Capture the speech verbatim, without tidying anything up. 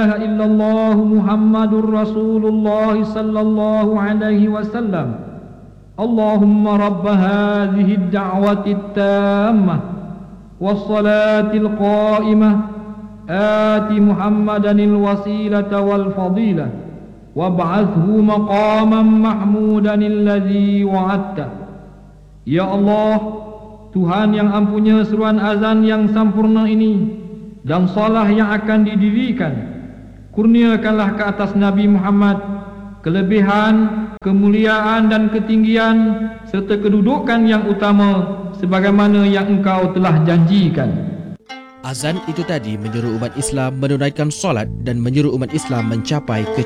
ilaha illallah Muhammadur Rasulullah sallallahu alaihi wasallam. Allahumma rabb hadhihi ad-da'wati at-tammah was-salati al-qa'imah ati Muhammadan al-wasilata wal-fadilah wab'athhu maqaman mahmudan alladhi wa'adta. Ya Allah, Tuhan yang ampunya seruan azan yang sempurna ini dan salah yang akan didirikan, kurniakanlah ke atas Nabi Muhammad kelebihan, kemuliaan dan ketinggian serta kedudukan yang utama sebagaimana yang Engkau telah janjikan. Azan itu tadi menyuruh umat Islam menunaikan solat dan menyuruh umat Islam mencapai ke